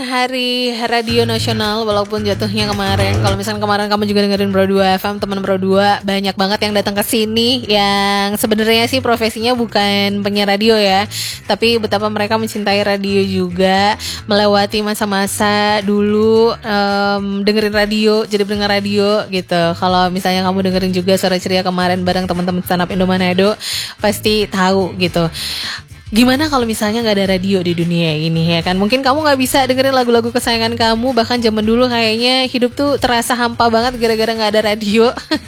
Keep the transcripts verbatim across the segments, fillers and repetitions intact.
Hari Radio Nasional, walaupun jatuhnya kemarin. Kalau misalnya kemarin kamu juga dengerin Pro dua F M, teman Pro dua banyak banget yang datang ke sini yang sebenarnya sih profesinya bukan penyiar radio ya, tapi betapa mereka mencintai radio juga, melewati masa-masa dulu um, dengerin radio, jadi pendengar radio gitu. Kalau misalnya kamu dengerin juga Suara Ceria kemarin bareng teman-teman stand up Indo Manado, pasti tahu gitu. Gimana kalau misalnya gak ada radio di dunia ini ya kan? Mungkin kamu gak bisa dengerin lagu-lagu kesayangan kamu. Bahkan zaman dulu kayaknya hidup tuh terasa hampa banget gara-gara gak ada radio.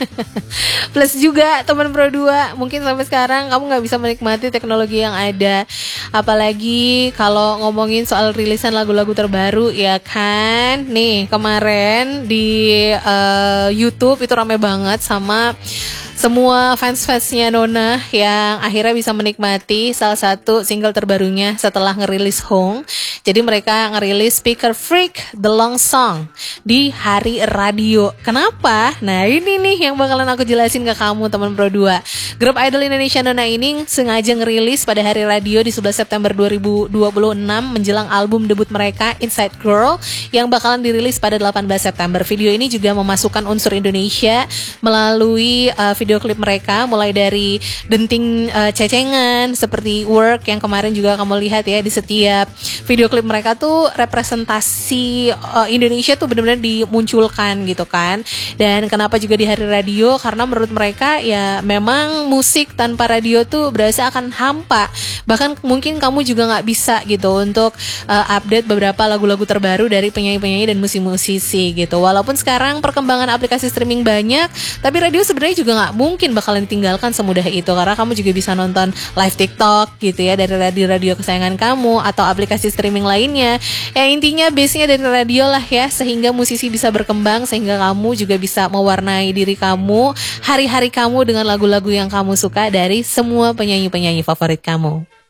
Plus juga teman Pro dua, mungkin sampai sekarang kamu gak bisa menikmati teknologi yang ada. Apalagi kalau ngomongin soal rilisan lagu-lagu terbaru ya kan. Nih kemarin di uh, YouTube itu rame banget sama semua fans-fansnya Nona yang akhirnya bisa menikmati salah satu single terbarunya setelah ngerilis Home. Jadi mereka ngerilis Speaker Freak The Long Song di hari radio. Kenapa? Nah ini nih yang bakalan aku jelasin ke kamu teman Pro dua. Grup idol Indonesia Nona ini sengaja ngerilis pada hari radio di sebelas September dua ribu dua puluh enam menjelang album debut mereka Inside Girl yang bakalan dirilis pada delapan belas September. Video ini juga memasukkan unsur Indonesia melalui uh, video video klip mereka, mulai dari denting uh, cecengan seperti Work yang kemarin juga kamu lihat ya di setiap video klip mereka tuh representasi uh, Indonesia tuh benar-benar dimunculkan gitu kan. Dan kenapa juga di hari radio? Karena menurut mereka ya memang musik tanpa radio tuh berasa akan hampa. Bahkan mungkin kamu juga nggak bisa gitu untuk uh, update beberapa lagu-lagu terbaru dari penyanyi-penyanyi dan musisi-musisi gitu. Walaupun sekarang perkembangan aplikasi streaming banyak, tapi radio sebenarnya juga nggak mungkin bakalan ditinggalkan semudah itu, karena kamu juga bisa nonton live TikTok gitu ya dari radio-radio kesayangan kamu atau aplikasi streaming lainnya. Yang intinya base-nya dari radio lah ya, sehingga musisi bisa berkembang, sehingga kamu juga bisa mewarnai diri kamu, hari-hari kamu dengan lagu-lagu yang kamu suka dari semua penyanyi-penyanyi favorit kamu.